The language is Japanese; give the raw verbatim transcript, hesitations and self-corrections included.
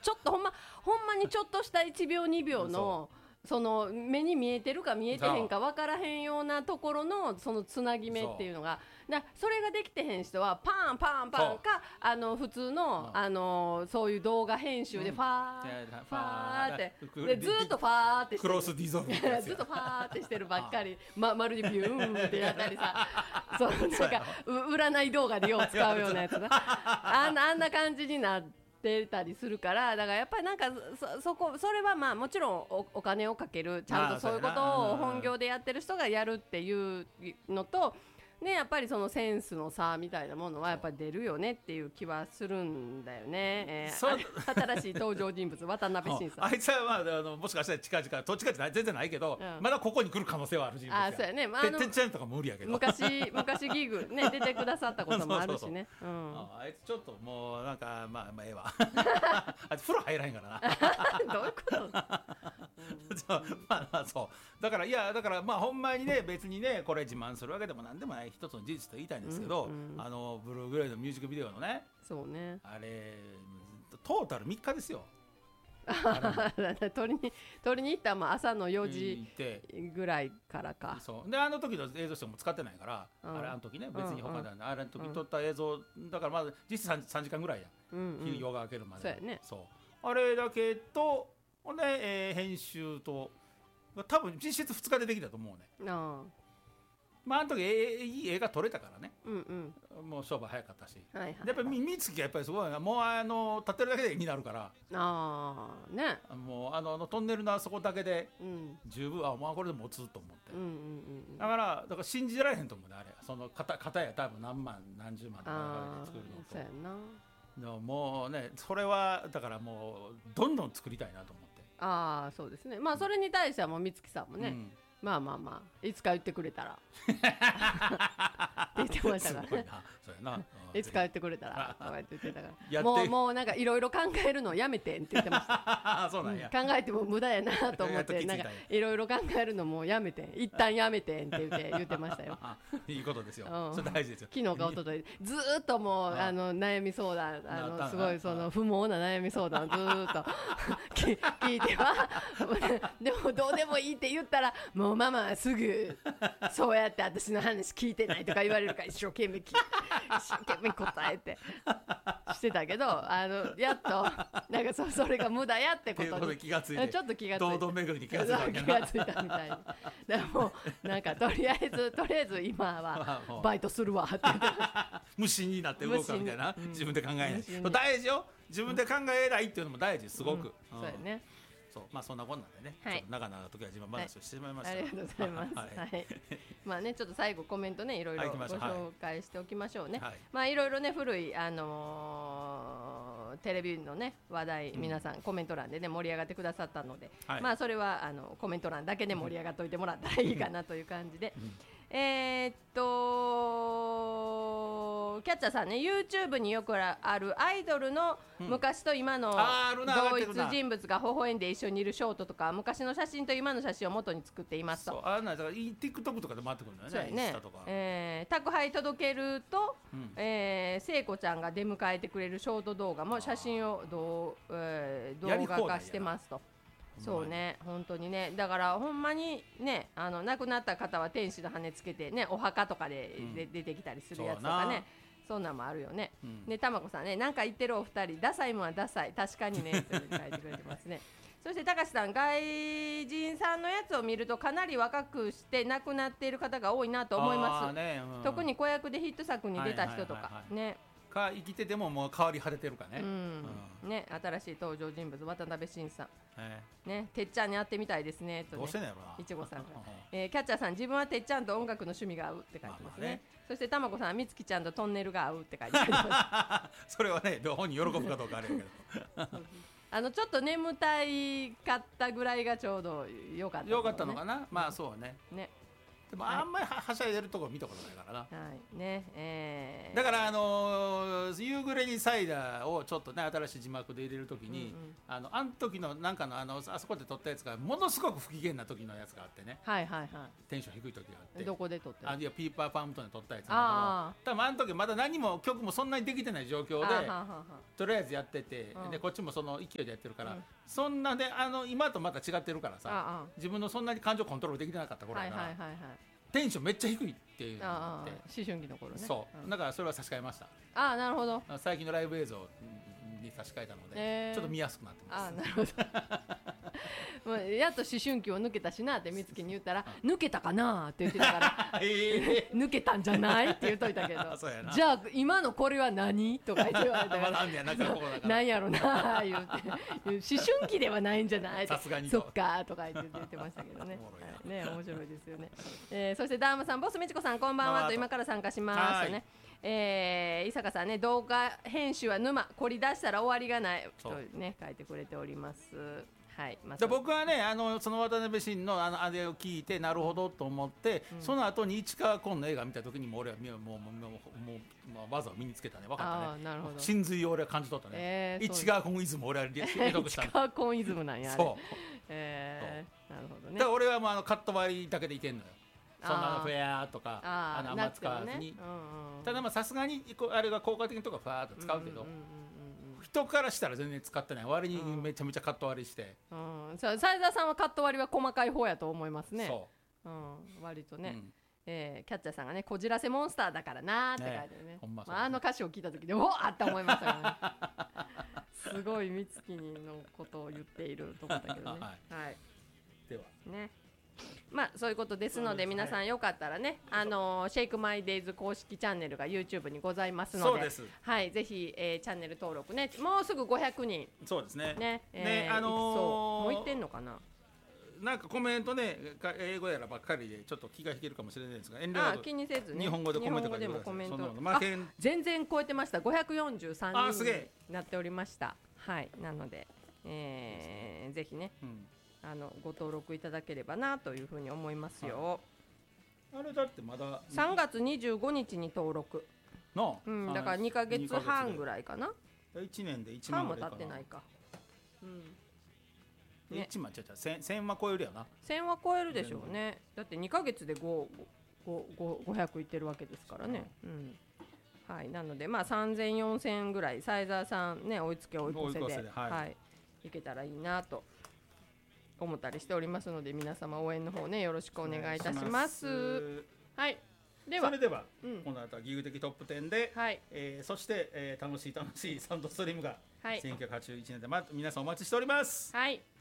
ちょっとほんまほんまにちょっとしたいちびょうにびょうのその目に見えてるか見えてへんか分からへんようなところのそのつなぎ目っていうのがだそれができてへん人はパンパンパンかあの普通の、うん、あのそういう動画編集でファー、うん、ファーってでずっとファーってしてるクロスディゾルブずっとファーってしてるばっかりま, まるでビューンってやったりさそうなんか占い動画でよう使うようなやつなあんなあんな感じになって出たりするからだからやっぱりなんか そ, そこそれはまあもちろん お, お金をかけるちゃんとそういうことを本業でやってる人がやるっていうのとねやっぱりそのセンスの差みたいなものはやっぱり出るよねっていう気はするんだよね、えー、新しい登場人物渡辺晋さんあいつは、まあ、あのもしかしたら近々どっちかって全然ないけど、うん、まだここに来る可能性はある人物やあそうやね、まあ、 てってっちゃんとか無理やけど昔昔ギグ、ね、出てくださったこともあるしねそうそうそう、うん、あ, あいつちょっともうなんかまあまあええわあいつ風呂入らへんからなどういうこと、うんまあまあそうだからいやだからまあほんまにね別にねこれ自慢するわけでもなんでもない一つの事実と言いたいんですけど、うんうん、あのブルーグレイのミュージックビデオのねそうねあれトータルみっかですよ取りに取りに行ったらまあ朝のよじぐらいからかそうであの時の映像しても使ってないから、うん、あれあの時ね別に他で、うん、あれの時撮った映像だからまだ実質 3, さんじかんぐらいや、うんうん、日夜が明けるまでそうやねそうあれだけとほんで、えー、編集と多分実質ふつかでできたと思うねあまああの時えいい映画撮れたからね、うんうん、もう勝負早かったし、はいはいはい、やっぱり美月がやっぱりすごいなもうあの立ってるだけで絵になるからあねもうあのあのトンネルのあそこだけで十分、うん、あまあこれで持つと思って、うんうんうん、だからだから信じられへんと思うねあれその片片や多分何万何十万とかで作るのとそうやなでももうねそれはだからもうどんどん作りたいなと思ってああそうですねまあそれに対してはもう美月さんもね、うんまあまあまあいつか言ってくれたらって言ってましたからねそうやな、 いつか言ってくれたらとか言ってたからもうもうなんかいろいろ考えるのやめてって言ってましたそうなんや、 うん、考えても無駄やなと思ってなんかいろいろ考えるのもやめて一旦やめてって言って言ってましたよいいことですよ、うん、それ大事ですよ昨日か一昨日ずーっともうあの悩み相談あのすごいその不毛な悩み相談をずーっと聞いてはでもどうでもいいって言ったらもうママはすぐそうやって私の話聞いてないとか言われるから一生懸命聞いて一生懸命答えてしてたけどあのやっとなんか そ, それが無駄やってことに気がついてちょっと気がついて堂々巡りに気がついた気がついたみたいにでもなんかとりあえずとりあえず今はバイトするわって言って無心になって動くかみたいな、うん、自分で考えない、うん、大事よ自分で考えないっていうのも大事すごく、 うんうん、そうやねそうまあそんなこんなんでね、はい、ちょっと長々な時は自慢話をしてしまいました、 はい、ありがとうございます、はいはい、まあねちょっと最後コメントねいろいろご紹介しておきましょうね、はい、まあいろいろね古いあのー、テレビのね話題、うん、皆さんコメント欄でね盛り上がってくださったので、はい、まあそれはあのコメント欄だけで盛り上がっておいてもらったらいいかなという感じで、うんえー、っとキャッチャーさんね YouTube によくあるアイドルの昔と今の同一人物が微笑んで一緒にいるショートとか昔の写真と今の写真を元に作っていますとそうあなんだから TikTok とかで回ってくるんだよねそうねインスタとか、えー、宅配届けると、うんえー、聖子ちゃんが出迎えてくれるショート動画も写真をどう、えー、動画化してますとそうね本当にねだからほんまにねあの亡くなった方は天使の羽つけてねお墓とかで、うん、で出てきたりするやつとかねそんなんもあるよね、うん、でたまこさんねなんか言ってるお二人ダサいもんはダサい確かにねって書いてくれてますねそして高橋さん外人さんのやつを見るとかなり若くして亡くなっている方が多いなと思います、ねうん、特に子役でヒット作に出た人とか、はいはいはいはい、ねか生きててももう変わり果ててるかね、 うんうん、ね新しい登場人物渡辺晋さん、えー、ねてっちゃんに会ってみたいですねとねどうしてんやろないちごさんが、えー、キャッチャーさん自分はてっちゃんと音楽の趣味が合うって書いてますね、まあまあねそしてたまこさんみつきちゃんとトンネルが合うって書いてますそれはね本人喜ぶかどうかあれやけどあのちょっと眠たいかったぐらいがちょうどよかった、ね、 よかったのかなまあそうねねでもあんまりはしゃいでるとこ見たことないからな。 はいね、えー、 だからあのー、夕暮れにサイダーをちょっとね新しい字幕で入れるときに、うんうん、あのあの時のなんかのあのあそこで撮ったやつがものすごく不機嫌な時のやつがあってね、 はいはいはい、 テンション低い時があって、 どこで撮ってる？ あいやピーパーパンプトンで撮ったやつなんだけど、多分あの時まだ何も曲もそんなにできてない状況でとりあえずやってて、うん、でこっちもその勢いでやってるから、うん、そんなであの今とまた違ってるからさ、ああ自分のそんなに感情コントロールできてなかった頃だから、はいはいはいはい、テンションめっちゃ低いっていうのがあって、 思春期の頃ね。 そう、うん、だからそれは差し替えました。 ああなるほど。 最近のライブ映像に差し替えたので、えー、ちょっと見やすくなってます。 ああなるほどもうやっと思春期を抜けたしなって美月に言ったら、うん、抜けたかなって言ってたから、えー、抜けたんじゃないって言っといたけどそうやな。じゃあ今のこれは何とか言われたからなんやろな言うて思春期ではないんじゃないってさすがにそっかとか言って言ってましたけどねね面白いですよね、えー、そしてダーマさんボス美智子さんこんばんはと今から参加しますね。えー、伊坂さんね動画編集は沼凝り出したら終わりがないとね書いてくれております。はい、まあ、 僕はねあのその渡辺晋のあのあれを聞いてなるほどと思って、うん、その後に市川崑の映画見た時にも俺はもうもうもうもう技を身につけたね。分かったね。なるほど。真髄を俺は感じ取ったね、えー、市川崑イズム俺は理解した市川崑イズムなんやあれ。そう、 えー、なるほどね。だから俺はもうあのカット割りだけでいけんのよ。そんなのフェアとかあのあんま使わずに、ねうんうん、ただまあさすがにあれが効果的なとこはファーっと使うけど、うんうんうんうん、人からしたら全然使ってない割にめちゃめちゃカット割りして、 うんうん、斉田さんはカット割りは細かい方やと思いますね。そう、うん、割とね、うんえー、キャッチャーさんがねこじらせモンスターだからなーって書いてるね、ねまあ、あの歌詞を聞いた時でおーって思いましたからねすごい美月にのことを言っていると思ったけどねはい、はい、ではねまあそういうことですので皆さんよかったらね、あのー、シェイクマイデイズ公式チャンネルが YouTube にございますので、そうです、はい、ぜひ、えー、チャンネル登録ねもうすぐごひゃくにんそうですねね、えー、あのー、そうもういってんのかななんかコメントね英語やらばっかりでちょっと気が引けるかもしれないですが遠慮なく気にせずね日本語でコメント書いてください。 あ全然超えてましたごひゃくよんじゅうさんにんになっておりました。はいなので、えー、ぜひね、うんあのご登録いただければなというふうに思いますよ、 はい、あれだってまださんがつにじゅうごにちに登録の、うん、だからにかげつはんぐらいかな。 いちねんでいちまんぐらいかな。半も経ってないか、 うんね、いちまんちゃうちゃうせんは超えるよな。 せんは超えるでしょうね。だってにかげつでごひゃくいってるわけですからね、うんはい、なのでまあさんぜんよんせんぐらいサイザーさんね追いつけ追い越せで、はいはい、いけたらいいなと思ったりしておりますので皆様応援の方ねよろしくお願いいたします。はい。 ではそれでは、うん、この後はギグ的トップじゅうで、はいえー、そして、えー、楽しい楽しいサウンドストリームが、はい、せんきゅうひゃくはちじゅういちねんで、ま、皆さんお待ちしております。 はい。